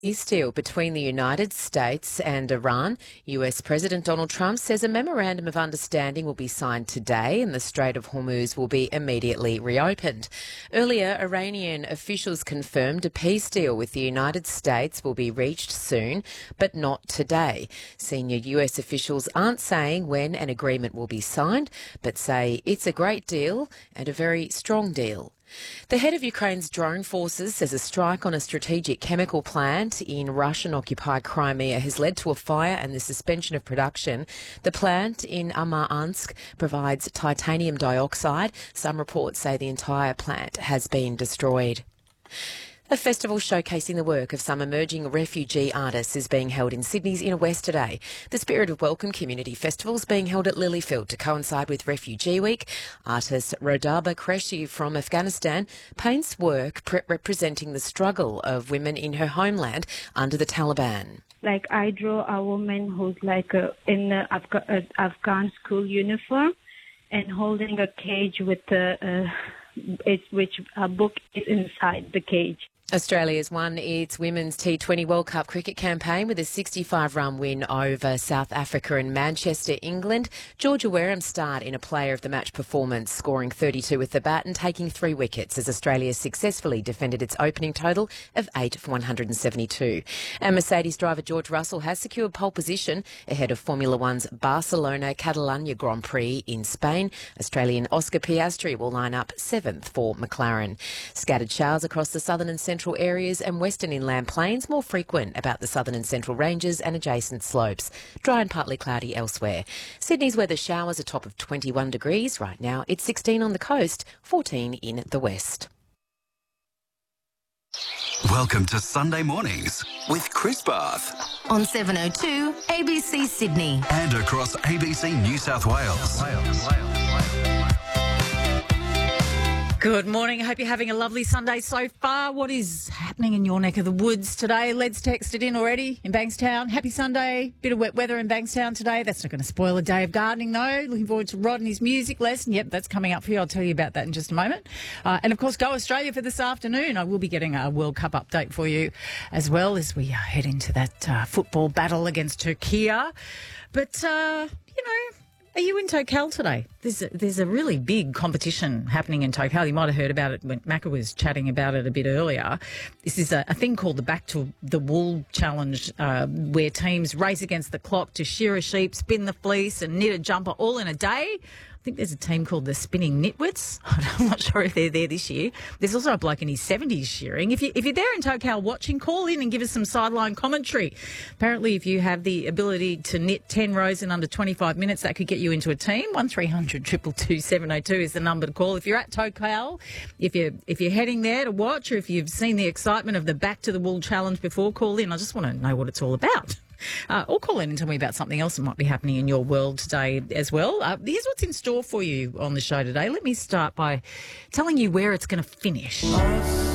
Peace deal between the United States and Iran. US President Donald Trump says a memorandum of understanding will be signed today and the Strait of Hormuz will be immediately reopened. Earlier, Iranian officials confirmed a peace deal with the United States will be reached soon, but not today. Senior US officials aren't saying when an agreement will be signed, but say it's a great deal and a very strong deal. The head of Ukraine's drone forces says a strike on a strategic chemical plant in Russian-occupied Crimea has led to a fire and the suspension of production. The plant in Aryansk provides titanium dioxide. Some reports say the entire plant has been destroyed. A festival showcasing the work of some emerging refugee artists is being held in Sydney's Inner West today. The Spirit of Welcome Community Festival is being held at Lilyfield to coincide with Refugee Week. Artist Rodaba Qureshi from Afghanistan paints work representing the struggle of women in her homeland under the Taliban. Like I draw a woman who's in an Afghan school uniform and holding a cage with which a book is inside the cage. Australia's won its Women's T20 World Cup cricket campaign with a 65-run win over South Africa and Manchester, England. Georgia Wareham starred in a player of the match performance, scoring 32 with the bat and taking 3 wickets as Australia successfully defended its opening total of 8 for 172. And Mercedes driver George Russell has secured pole position ahead of Formula One's Barcelona Catalunya Grand Prix in Spain. Australian Oscar Piastri will line up 7th for McLaren. Scattered showers across the southern and central areas and western inland plains, more frequent about the southern and central ranges and adjacent slopes. Dry and partly cloudy elsewhere. Sydney's weather showers a top of 21 degrees. Right now it's 16 on the coast, 14 in the west. Welcome to Sunday Mornings with Chris Bath. On 702 ABC Sydney. And across ABC New South Wales. Good morning. I hope you're having a lovely Sunday so far. What is happening in your neck of the woods today? Led's texted in already in Bankstown. Happy Sunday. Bit of wet weather in Bankstown today. That's not going to spoil a day of gardening, though. Looking forward to Rod and his music lesson. Yep, that's coming up for you. I'll tell you about that in just a moment. And, of course, Go Australia for this afternoon. I will be getting a World Cup update for you as well as we head into that football battle against Turkey. But, are you in Tocal today? There's a really big competition happening in Tocal. You might have heard about it when Macca was chatting about it a bit earlier. This is a thing called the Back to the Wool Challenge, where teams race against the clock to shear a sheep, spin the fleece and knit a jumper all in a day. I think there's a team called the Spinning Nitwits. I'm not sure if they're there this year. There's also a bloke in his 70s shearing. If you're there in Tocal watching, call in and give us some sideline commentary. Apparently, if you have the ability to knit 10 rows in under 25 minutes, that could get you into a team. 1300 222 702 is the number to call. If you're at Tocal, if you're heading there to watch, or if you've seen the excitement of the Back to the Wool Challenge before, call in. I just want to know what it's all about. Or call in and tell me about something else that might be happening in your world today as well. Here's what's in store for you on the show today. Let me start by telling you where it's going to finish.